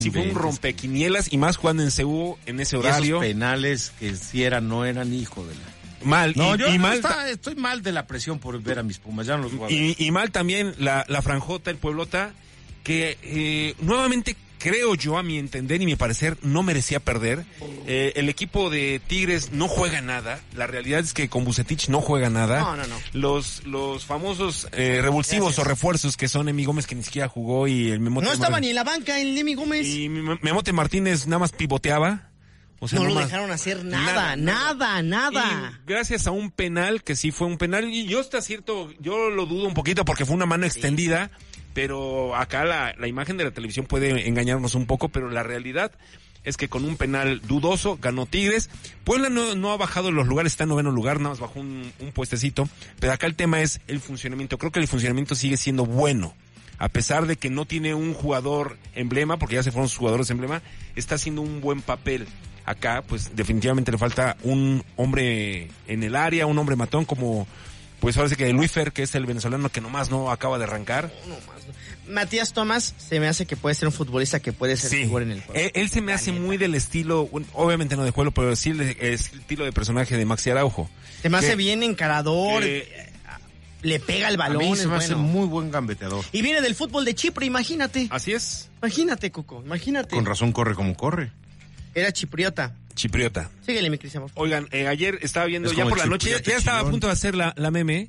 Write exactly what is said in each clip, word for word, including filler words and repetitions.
Sí, fue un rompequinielas y más jugando en C U en ese horario. Y esos penales que si eran, no eran, hijo de la... Mal. No, y, yo y no mal está, estoy mal de la presión por ver a mis Pumas, ya no los voy a ver. Y, y mal también la, la franjota, el Pueblota, que eh, nuevamente creo yo, a mi entender y mi parecer, no merecía perder. Eh, el equipo de Tigres no juega nada. La realidad es que con Vucetich no juega nada. No, no, no. Los, los famosos eh, revulsivos Gracias. o refuerzos que son Emi Gómez, que ni siquiera jugó, y el Memote No estaba Mar... ni en la banca el Emi Gómez. Y Memote Martínez nada más pivoteaba. O sea, no, no lo más... dejaron hacer nada, nada, nada. nada. Y gracias a un penal, que sí fue un penal, y yo está cierto, yo lo dudo un poquito porque fue una mano extendida. Sí. Pero acá la, la imagen de la televisión puede engañarnos un poco, pero la realidad es que con un penal dudoso ganó Tigres. Puebla no, no ha bajado los lugares, está en noveno lugar, nada más bajó un, un puestecito, pero acá el tema es el funcionamiento. Creo que el funcionamiento sigue siendo bueno, a pesar de que no tiene un jugador emblema, porque ya se fueron sus jugadores emblema, está haciendo un buen papel. Acá, pues definitivamente le falta un hombre en el área, un hombre matón como... Pues ahora sí que Luis Fer, que es el venezolano que nomás no acaba de arrancar. No, nomás no. Matías Tomás se me hace que puede ser un futbolista que puede ser sí. mejor en el juego. Él, él se me La hace neta. muy del estilo, obviamente no de juego, pero sí el, el estilo de personaje de Maxi Araujo. Se me hace bien encarador, que, le pega el balón. A mí se me hace bueno. muy buen gambeteador. Y viene del fútbol de Chipre, imagínate. Así es. Imagínate, Coco, imagínate. Con razón corre como corre. Era chipriota. Chipriota. Síguele, mi Cristian. Oigan, eh, ayer estaba viendo, ya por la noche, ya, ya estaba a punto de hacer la, la meme,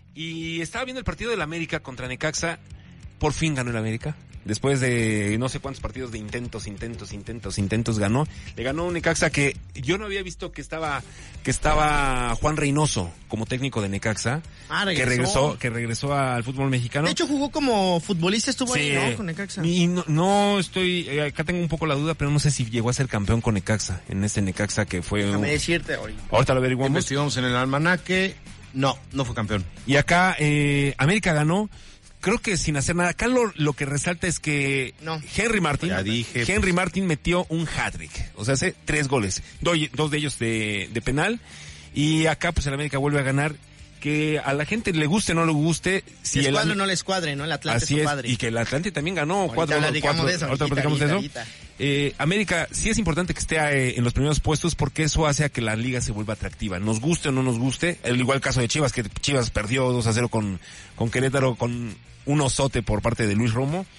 y estaba viendo el partido del América contra Necaxa. Por fin ganó el América. Después de no sé cuántos partidos de intentos, intentos, intentos, intentos, ganó. Le ganó un Necaxa que yo no había visto que estaba que estaba Juan Reynoso como técnico de Necaxa. Ah, regresó. Que regresó, que regresó al fútbol mexicano. De hecho, jugó como futbolista, estuvo sí, ahí, ¿no? Con Necaxa. Y no, no estoy, eh, acá tengo un poco la duda, pero no sé si llegó a ser campeón con Necaxa, en este Necaxa que fue... Déjame decirte ahorita. Ahorita lo averiguamos. Investigamos en el almanaque. No, no fue campeón. Y acá, eh, América ganó. Creo que sin hacer nada. Acá lo, lo que resalta es que no. Henry Martin, ya dije, Henry pues. Martin metió un hat-trick. O sea, hace tres goles. Dos, dos de ellos de, de penal. Y acá, pues, el América vuelve a ganar. Que a la gente le guste o no le guste. Si el escuadre o no le escuadre, ¿no? El Atlante así es su es, padre. y que el Atlante también ganó. Ahorita cuatro, platicamos cuatro, de eso. Ahorita Ahorita, platicamos ahorita, de eso. ahorita. Eh, América sí es importante que esté eh, en los primeros puestos porque eso hace a que la liga se vuelva atractiva. Nos guste o no nos guste. El igual caso de Chivas, que Chivas perdió dos a cero con, con Querétaro con un osote por parte de Luis Romo.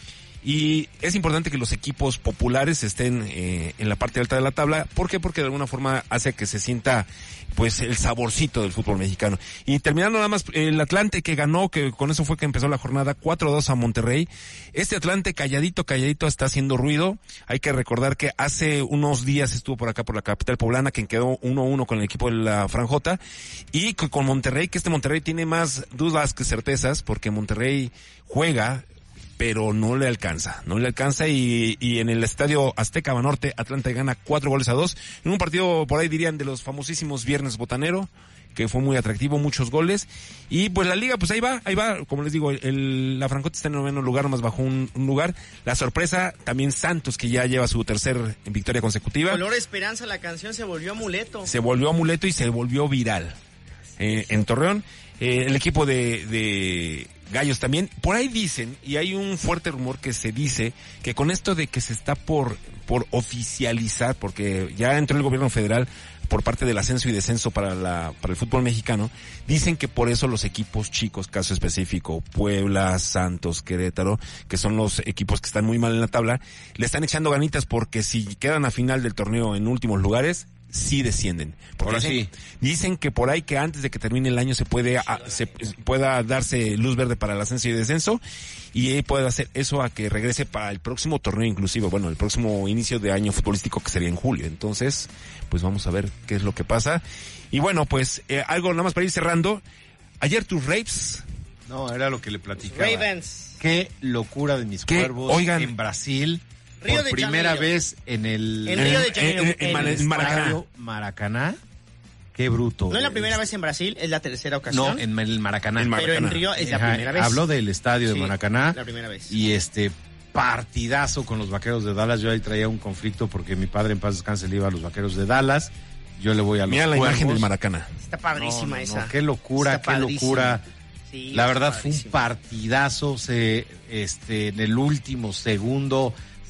Y es importante que los equipos populares estén eh, en la parte alta de la tabla. ¿Por qué? Porque de alguna forma hace que se sienta pues el saborcito del fútbol mexicano. Y terminando nada más, el Atlante que ganó, que con eso fue que empezó la jornada, cuatro a dos a Monterrey. Este Atlante calladito, calladito está haciendo ruido. Hay que recordar que hace unos días estuvo por acá por la capital poblana, que quedó uno a uno con el equipo de la Franjota. Y con Monterrey, que este Monterrey tiene más dudas que certezas, porque Monterrey juega, pero no le alcanza, no le alcanza y, y en el estadio Azteca Banorte, Atlanta gana cuatro goles a dos, en un partido por ahí dirían de los famosísimos Viernes Botanero, que fue muy atractivo, muchos goles, y pues la liga, pues ahí va, ahí va, como les digo, el, la Franjota está en noveno lugar, más bajó un, un lugar, la sorpresa, también Santos, que ya lleva su tercer victoria consecutiva. Color Esperanza, la canción se volvió amuleto. Se volvió amuleto y se volvió viral, eh, en Torreón, eh, el equipo de, de Gallos también. Por ahí dicen, y hay un fuerte rumor que se dice, que con esto de que se está por, por oficializar, porque ya entró el gobierno federal por parte del ascenso y descenso para la, para el fútbol mexicano, dicen que por eso los equipos chicos, caso específico, Puebla, Santos, Querétaro, que son los equipos que están muy mal en la tabla, le están echando ganitas porque si quedan a final del torneo en últimos lugares, sí descienden. Porque Ahora dicen, sí. dicen que por ahí que antes de que termine el año se puede, a, se pueda darse luz verde para el ascenso y descenso, y puede hacer eso a que regrese para el próximo torneo inclusive, bueno, el próximo inicio de año futbolístico que sería en julio. Entonces, pues vamos a ver qué es lo que pasa. Y bueno, pues, eh, algo nada más para ir cerrando. Ayer tus Raves. No, era lo que le platicaba. Ravens. Qué locura de mis ¿Qué? Cuervos Oigan. en Brasil. Río por de primera Janeiro. vez en el En Río de Janeiro. en- en- en en- Maracaná. estadio Maracaná. Qué bruto. No es la primera Es- vez en Brasil, es la tercera ocasión. No, en el Maracaná. En pero en Maracaná. Río es la Ajá, primera vez. Habló del estadio Sí, de Maracaná. la primera vez. Y este partidazo con los Vaqueros de Dallas. Yo ahí traía un conflicto porque mi padre en paz descanse le iba a los Vaqueros de Dallas. Yo le voy a los Mira la Cuervos. imagen del Maracaná. Está padrísima No, no, no, esa. qué locura, Está qué padrísima. locura. Sí, La está verdad fue un padrísimo. partidazo. Se, este, en el último segundo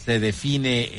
se define